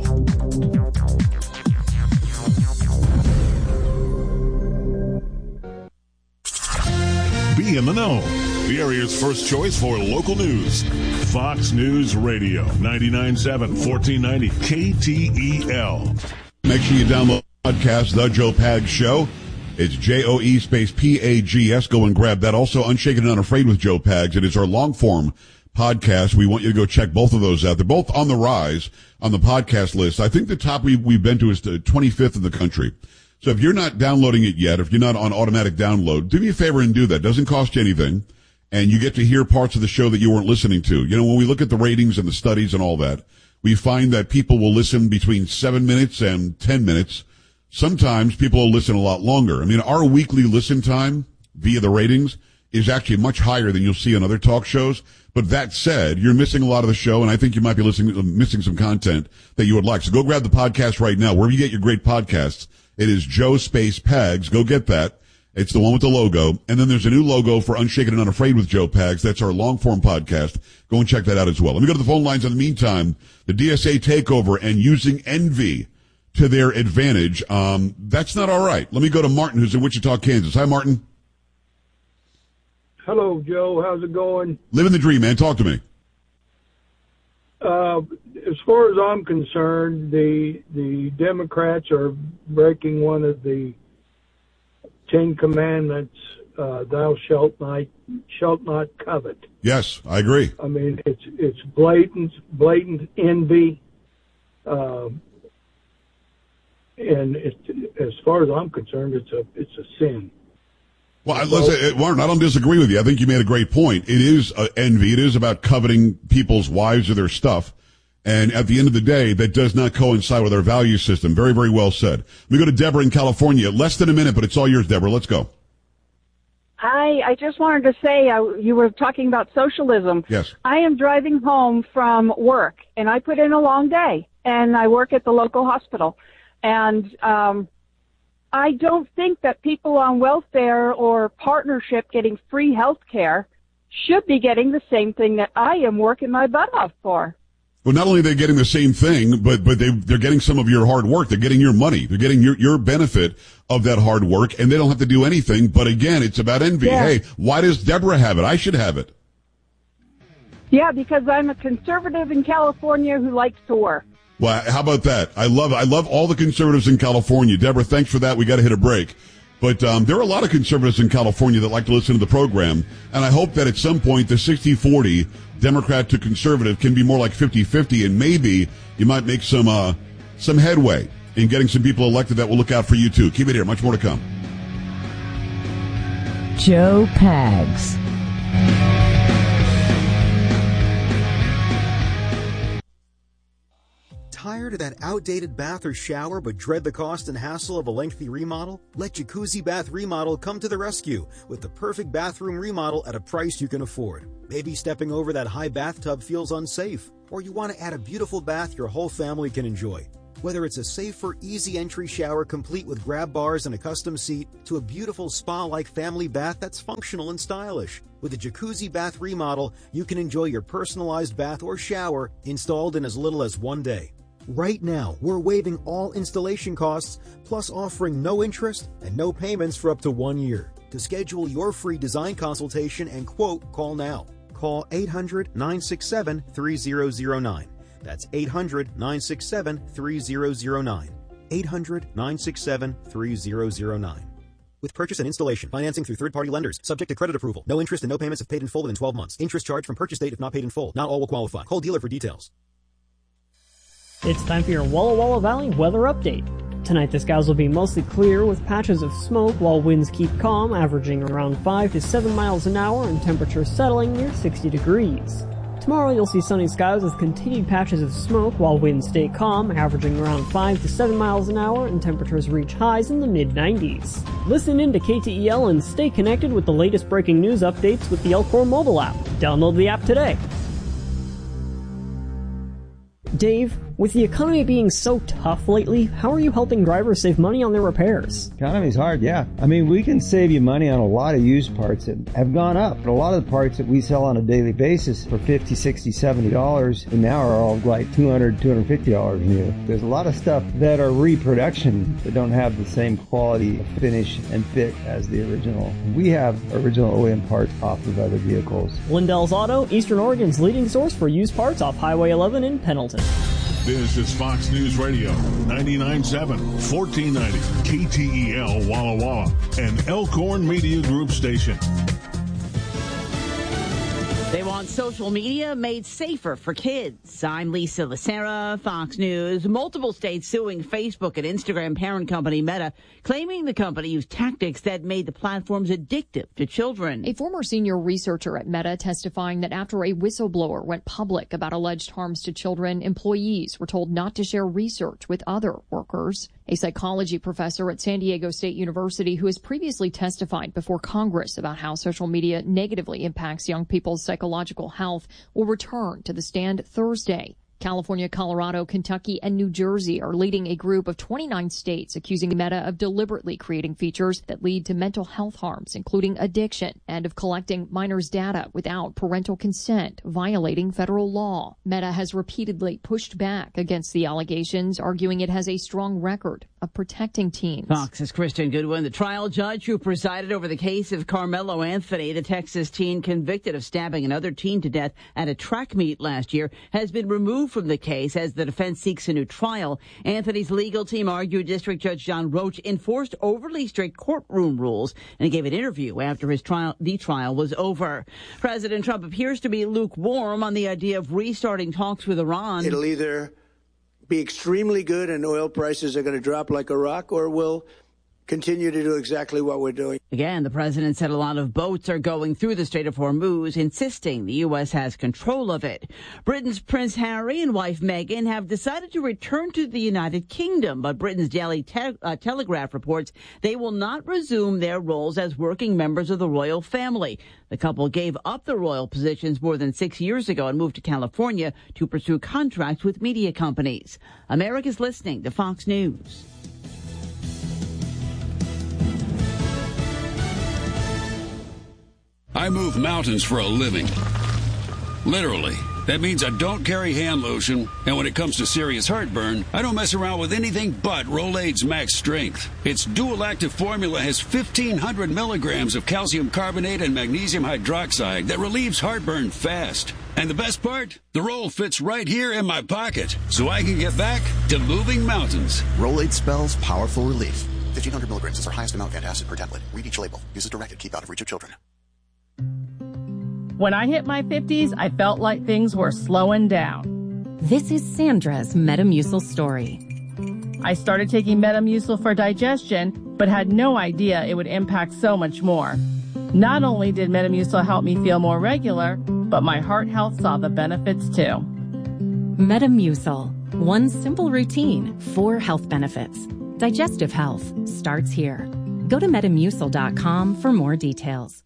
Be in the know. The area's first choice for local news. Fox News Radio, 99.7, 1490 KTEL. Make sure you download the podcast, The Joe Pags Show. It's JOE space PAGS. Go and grab that. Also, Unshaken and Unafraid with Joe Pags. It is our long-form podcast. We want you to go check both of those out. They're both on the rise on the podcast list. I think the top we've been to is the 25th in the country. So if you're not downloading it yet, if you're not on automatic download, do me a favor and do that. It doesn't cost you anything. And you get to hear parts of the show that you weren't listening to. You know, when we look at the ratings and the studies and all that, we find that people will listen between 7 minutes and 10 minutes. Sometimes people will listen a lot longer. I mean, our weekly listen time via the ratings is actually much higher than you'll see on other talk shows. But that said, you're missing a lot of the show, and I think you might be missing some content that you would like. So go grab the podcast right now, wherever you get your great podcasts. It is Joe Space Pags. Go get that. It's the one with the logo. And then there's a new logo for Unshaken and Unafraid with Joe Pags. That's our long-form podcast. Go and check that out as well. Let me go to the phone lines in the meantime. The DSA takeover and using envy to their advantage. That's not all right. Let me go to Martin, who's in Wichita, Kansas. Hi, Martin. Hello, Joe. How's it going? Living the dream, man. Talk to me. As far as I'm concerned, the Democrats are breaking one of the 10 Commandments. Thou shalt not covet. Yes, I agree. I mean, it's blatant envy, and as far as I'm concerned, it's a sin. Well, listen, Martin, I don't disagree with you. I think you made a great point. It is envy. It is about coveting people's wives or their stuff. And at the end of the day, that does not coincide with our value system. Very, very well said. We go to Deborah in California. Less than a minute, but it's all yours, Deborah. Let's go. Hi, I just wanted to say, you were talking about socialism. Yes. I am driving home from work, and I put in a long day, and I work at the local hospital. And I don't think that people on welfare or partnership getting free health care should be getting the same thing that I am working my butt off for. Well, not only are they getting the same thing, but they're getting some of your hard work. They're getting your money. They're getting your benefit of that hard work, and they don't have to do anything. But again, it's about envy. Yeah. Hey, why does Deborah have it? I should have it. Yeah, because I'm a conservative in California who likes to work. Well, how about that? I love all the conservatives in California. Deborah, thanks for that. We got to hit a break. But there are a lot of conservatives in California that like to listen to the program, and I hope that at some point the 60-40 Democrat to conservative can be more like 50-50, and maybe you might make some headway in getting some people elected that will look out for you too. Keep it here. Much more to come. Joe Pags. Tired of that outdated bath or shower but dread the cost and hassle of a lengthy remodel? Let Jacuzzi Bath Remodel come to the rescue with the perfect bathroom remodel at a price you can afford. Maybe stepping over that high bathtub feels unsafe, or you want to add a beautiful bath your whole family can enjoy. Whether it's a safer, easy entry shower complete with grab bars and a custom seat, to a beautiful spa-like family bath that's functional and stylish. With a jacuzzi bath remodel, you can enjoy your personalized bath or shower installed in as little as 1 day. Right now, we're waiving all installation costs, plus offering no interest and no payments for up to 1 year. To schedule your free design consultation and quote, call now. Call 800-967-3009. That's 800-967-3009. 800-967-3009. With purchase and installation, financing through third-party lenders, subject to credit approval. No interest and no payments if paid in full within 12 months. Interest charged from purchase date if not paid in full. Not all will qualify. Call dealer for details. It's time for your Walla Walla Valley weather update. Tonight the skies will be mostly clear with patches of smoke while winds keep calm, averaging around 5 to 7 miles an hour and temperatures settling near 60 degrees. Tomorrow you'll see sunny skies with continued patches of smoke while winds stay calm, averaging around 5 to 7 miles an hour and temperatures reach highs in the mid-90s. Listen in to KTEL and stay connected with the latest breaking news updates with the Elkhorn mobile app. Download the app today. Dave, with the economy being so tough lately, how are you helping drivers save money on their repairs? Economy's hard, yeah. I mean, we can save you money on a lot of used parts that have gone up. But a lot of the parts that we sell on a daily basis for $50, $60, $70 and now are all like $200, $250 new. There's a lot of stuff that are reproduction that don't have the same quality of finish and fit as the original. We have original OEM parts off of other vehicles. Lindell's Auto, Eastern Oregon's leading source for used parts off Highway 11 in Pendleton. This is Fox News Radio, 99.7, 1490, KTEL Walla Walla, an Elkhorn Media Group station. They want social media made safer for kids. I'm Lisa Lacera, Fox News. Multiple states suing Facebook and Instagram parent company Meta, claiming the company used tactics that made the platforms addictive to children. A former senior researcher at Meta testifying that after a whistleblower went public about alleged harms to children, employees were told not to share research with other workers. A psychology professor at San Diego State University who has previously testified before Congress about how social media negatively impacts young people's psychological health will return to the stand Thursday. California, Colorado, Kentucky, and New Jersey are leading a group of 29 states accusing Meta of deliberately creating features that lead to mental health harms, including addiction, and of collecting minors' data without parental consent, violating federal law. Meta has repeatedly pushed back against the allegations, arguing it has a strong record of protecting teens. Fox's Kristen Goodwin, the trial judge who presided over the case of Carmelo Anthony, the Texas teen convicted of stabbing another teen to death at a track meet last year, has been removed from the case as the defense seeks a new trial. Anthony's legal team argued District Judge John Roach enforced overly strict courtroom rules, and he gave an interview after the trial was over. President Trump appears to be lukewarm on the idea of restarting talks with Iran. It'll either be extremely good and oil prices are going to drop like a rock, or we'll continue to do exactly what we're doing. Again, the president said a lot of boats are going through the Strait of Hormuz, insisting the U.S. has control of it. Britain's Prince Harry and wife Meghan have decided to return to the United Kingdom, but Britain's Daily Telegraph reports they will not resume their roles as working members of the royal family. The couple gave up the royal positions more than 6 years ago and moved to California to pursue contracts with media companies. America's listening to Fox News. I move mountains for a living. Literally. That means I don't carry hand lotion, and when it comes to serious heartburn, I don't mess around with anything but Rolaids Max Strength. Its dual-active formula has 1,500 milligrams of calcium carbonate and magnesium hydroxide that relieves heartburn fast. And the best part? The roll fits right here in my pocket, so I can get back to moving mountains. Rolaids spells powerful relief. 1,500 milligrams is our highest amount of antacid per tablet. Read each label. Use as directed. Keep out of reach of children. When I hit my 50s, I felt like things were slowing down. This is Sandra's Metamucil story. I started taking Metamucil for digestion, but had no idea it would impact so much more. Not only did Metamucil help me feel more regular, but my heart health saw the benefits too. Metamucil. One simple routine, 4 health benefits. Digestive health starts here. Go to Metamucil.com for more details.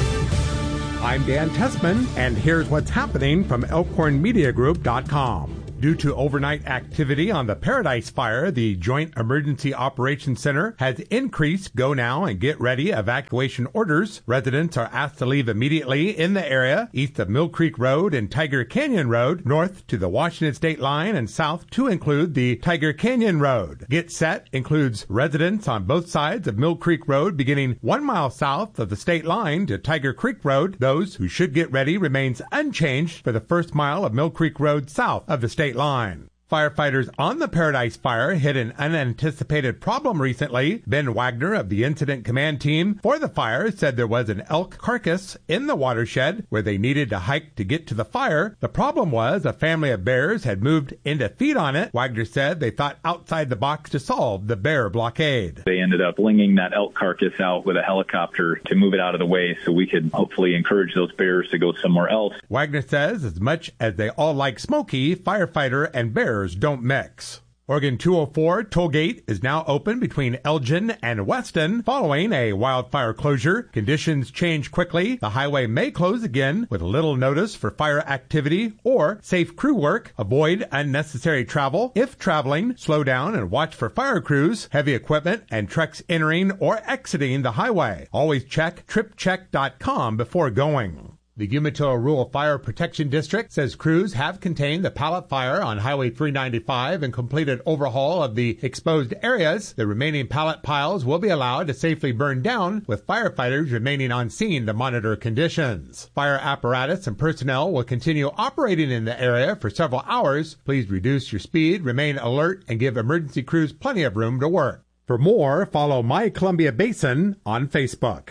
I'm Dan Tessman, and here's what's happening from ElkhornMediaGroup.com. Due to overnight activity on the Paradise Fire, the Joint Emergency Operations Center has increased go now and get ready evacuation orders. Residents are asked to leave immediately in the area east of Mill Creek Road and Tiger Canyon Road, north to the Washington State line, and south to include the Tiger Canyon Road. Get Set includes residents on both sides of Mill Creek Road beginning 1 mile south of the state line to Tiger Creek Road. Those who should get ready remains unchanged for the first mile of Mill Creek Road south of the state line. Firefighters on the Paradise Fire hit an unanticipated problem recently. Ben Wagner of the Incident Command Team for the fire said there was an elk carcass in the watershed where they needed to hike to get to the fire. The problem was a family of bears had moved in to feed on it. Wagner said they thought outside the box to solve the bear blockade. They ended up flinging that elk carcass out with a helicopter to move it out of the way so we could hopefully encourage those bears to go somewhere else. Wagner says as much as they all like Smokey, firefighter and bears don't mix. Oregon 204 tollgate is now open between Elgin and Weston following a wildfire closure. Conditions change quickly. The highway may close again with little notice for fire activity or safe crew work. Avoid unnecessary travel. If traveling, slow down and watch for fire crews, heavy equipment, and trucks entering or exiting the highway. Always check tripcheck.com before going. The Umatilla Rural Fire Protection District says crews have contained the pallet fire on Highway 395 and completed overhaul of the exposed areas. The remaining pallet piles will be allowed to safely burn down, with firefighters remaining on scene to monitor conditions. Fire apparatus and personnel will continue operating in the area for several hours. Please reduce your speed, remain alert, and give emergency crews plenty of room to work. For more, follow My Columbia Basin on Facebook.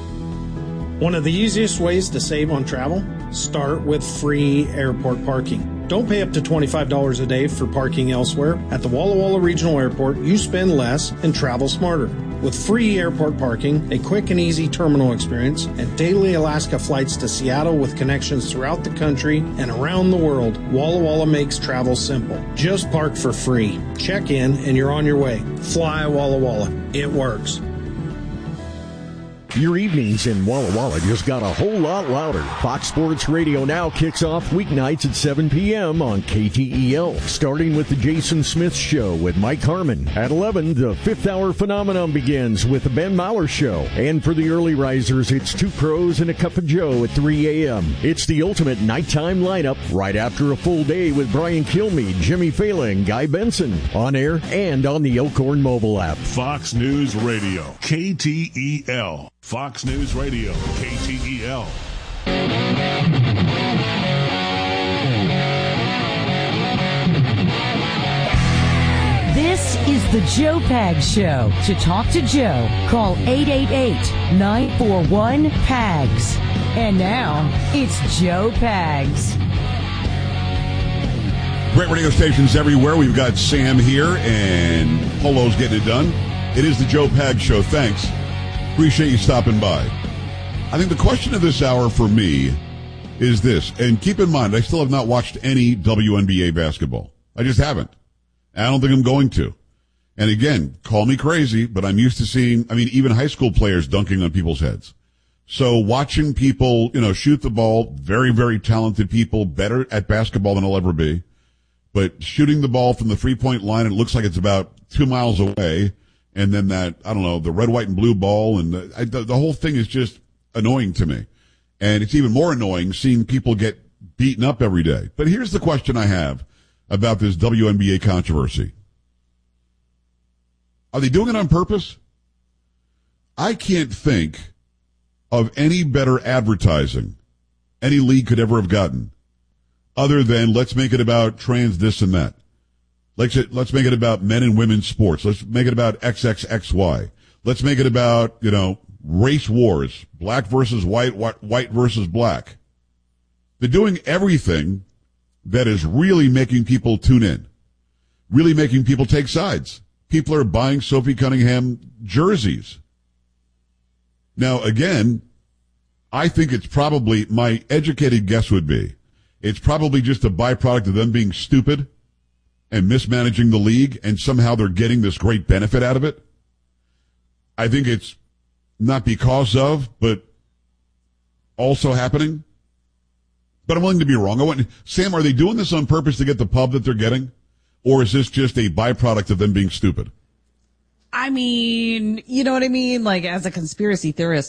One of the easiest ways to save on travel? Start with free airport parking. Don't pay up to $25 a day for parking elsewhere. At the Walla Walla Regional Airport, you spend less and travel smarter. With free airport parking, a quick and easy terminal experience, and daily Alaska flights to Seattle with connections throughout the country and around the world, Walla Walla makes travel simple. Just park for free. Check in and you're on your way. Fly Walla Walla. It works. Your evenings in Walla Walla just got a whole lot louder. Fox Sports Radio now kicks off weeknights at 7 p.m. on KTEL, starting with the Jason Smith Show with Mike Harmon. At 11, the Fifth Hour Phenomenon begins with the Ben Maller Show. And for the early risers, it's Two Pros and a Cup of Joe at 3 a.m. It's the ultimate nighttime lineup right after a full day with Brian Kilmeade, Jimmy Fallon, and Guy Benson. On air and on the Elkhorn mobile app. Fox News Radio, KTEL. Fox News Radio, KTEL. This is the Joe Pags Show. To talk to Joe, call 888-941-PAGS. And now, it's Joe Pags. Great radio stations everywhere. We've got Sam here, and Polo's getting it done. It is the Joe Pags Show. Thanks. Appreciate you stopping by. I think the question of this hour for me is this, and keep in mind, I still have not watched any WNBA basketball. I just haven't. I don't think I'm going to. And again, call me crazy, but I'm used to seeing, even high school players dunking on people's heads. So watching people, shoot the ball, very, very talented people, better at basketball than I'll ever be, but shooting the ball from the 3-point line, it looks like it's about 2 miles away. And then that, the red, white, and blue ball, and the whole thing is just annoying to me. And it's even more annoying seeing people get beaten up every day. But here's the question I have about this WNBA controversy. Are they doing it on purpose? I can't think of any better advertising any league could ever have gotten other than let's make it about trans this and that. Let's make it about men and women's sports. Let's make it about XXXY. Let's make it about, race wars, black versus white, white versus black. They're doing everything that is really making people tune in, really making people take sides. People are buying Sophie Cunningham jerseys. Now, again, I think it's probably, my educated guess would be, it's probably just a byproduct of them being stupid and mismanaging the league, and somehow they're getting this great benefit out of it. I think it's not because of, but also happening. But I'm willing to be wrong. Sam, are they doing this on purpose to get the pub that they're getting? Or is this just a byproduct of them being stupid? I mean, you know what I mean? Like, as a conspiracy theorist,